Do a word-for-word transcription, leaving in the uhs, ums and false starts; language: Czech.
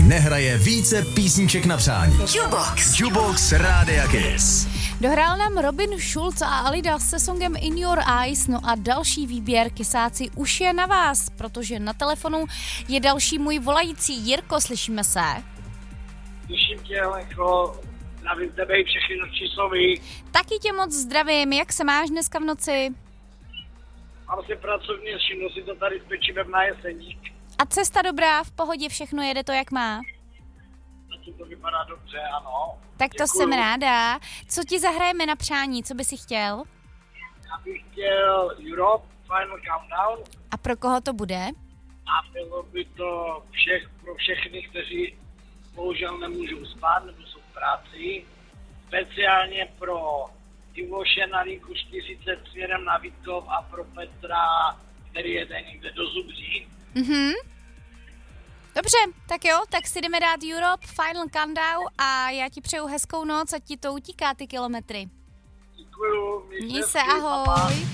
nehraje více písniček na přání. Jukebox. Jukebox Rádia Kiss. Dohrál nám Robin Schulz a Alida se songem In Your Eyes, no a další výběr Kisáci už je na vás, protože na telefonu je další můj volající. Jirko, slyšíme se? Slyším tě, Lenko, zdravím tebe i všechny nočísloví. Taky tě moc zdravím, jak se máš dneska v noci? Mám si pracovní všimnu si to tady s pečivem na Jeseník. A cesta dobrá, v pohodě, všechno jede to, jak má? Zatím to vypadá dobře, ano. Tak to Děkuju. jsem ráda. Co ti zahrajeme na přání, co by si chtěl? Já bych chtěl Europe, Final Countdown. A pro koho to bude? A bylo by to všech, pro všechny, kteří bohužel nemůžou spát nebo jsou v práci. Speciálně pro Ivoše na linku čtyřicet směrem na Vítkov a pro Petra, který jede někde do Zubří. Mhm. Dobře, tak jo, tak si jdeme dát Europe, Final Countdown a já ti přeju hezkou noc, ať ti to utíká ty kilometry. Děkuju. Měj se, ahoj.